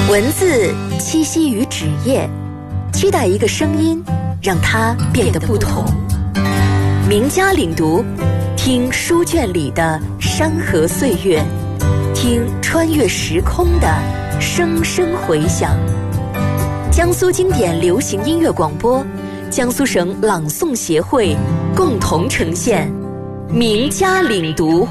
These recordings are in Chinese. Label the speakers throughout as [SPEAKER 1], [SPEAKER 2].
[SPEAKER 1] 文字栖息于纸页，期待一个声音，让它变得不同。名家领读，听书卷里的山河岁月，听穿越时空的声声回响。江苏经典流行音乐广播，江苏省朗诵协会共同呈现名家领读。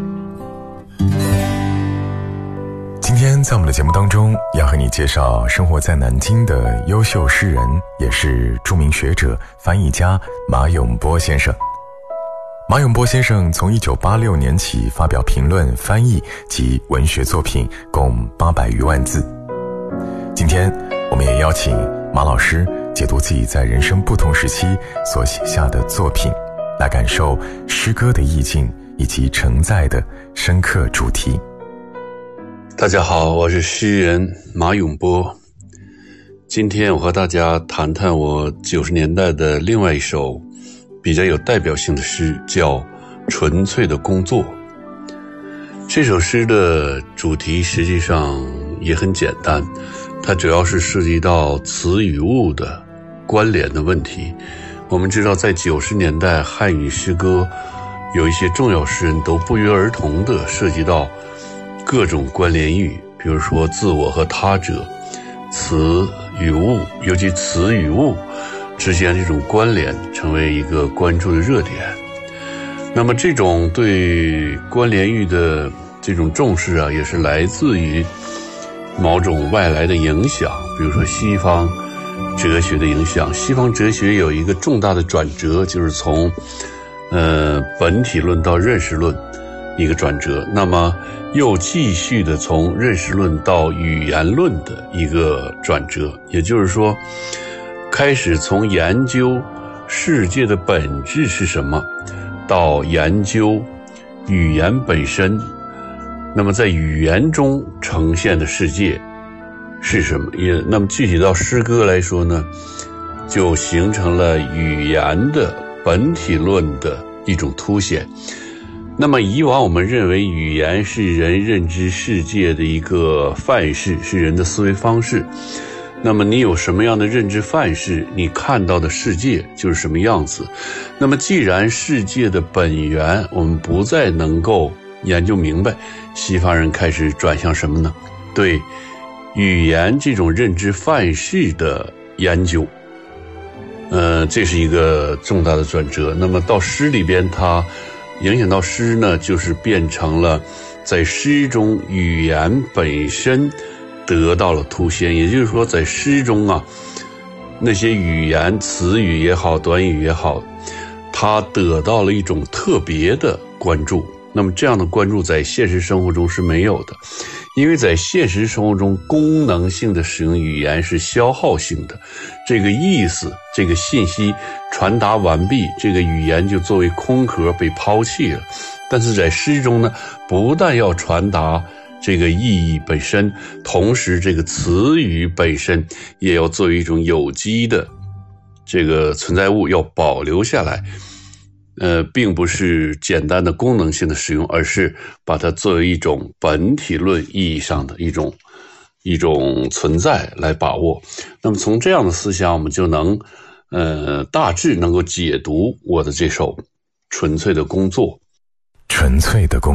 [SPEAKER 2] 今天在我们的节目当中，要和你介绍生活在南京的优秀诗人，也是著名学者、翻译家马永波先生。马永波先生从1986年起发表评论、翻译及文学作品共800余万字。今天我们也邀请马老师解读自己在人生不同时期所写下的作品，来感受诗歌的意境以及承载的深刻主题。
[SPEAKER 3] 大家好，我是诗人马永波。今天我和大家谈谈我90年代的另外一首比较有代表性的诗，叫《纯粹的工作》。这首诗的主题实际上也很简单，它主要是涉及到词与物的关联的问题。我们知道在90年代汉语诗歌有一些重要诗人都不约而同地涉及到各种关联语，比如说自我和他者，词与物，尤其词与物之间这种关联成为一个关注的热点。那么这种对关联语的这种重视啊，也是来自于某种外来的影响，比如说西方哲学的影响。西方哲学有一个重大的转折，就是从本体论到认识论一个转折，那么又继续的从认识论到语言论的一个转折，也就是说开始从研究世界的本质是什么到研究语言本身，那么在语言中呈现的世界是什么，那么具体到诗歌来说呢，就形成了语言的本体论的一种凸显。那么以往我们认为语言是人认知世界的一个范式，是人的思维方式，那么你有什么样的认知范式，你看到的世界就是什么样子。那么既然世界的本源我们不再能够研究明白，西方人开始转向什么呢？对语言这种认知范式的研究，这是一个重大的转折。那么到诗里边，它影响到诗呢，就是变成了在诗中语言本身得到了凸显，也就是说在诗中啊，那些语言词语也好，短语也好，它得到了一种特别的关注。那么这样的关注在现实生活中是没有的，因为在现实生活中功能性的使用语言是消耗性的，这个意思，这个信息传达完毕，这个语言就作为空壳被抛弃了。但是在诗中呢，不但要传达这个意义本身，同时这个词语本身也要作为一种有机的这个存在物要保留下来，并不是简单的功能性的使用，而是把它作为一种本体论意义上的一种存在来把握。那么从这样的思想，我们就能大致能够解读我的这首纯粹的工作。
[SPEAKER 2] 纯粹的工作。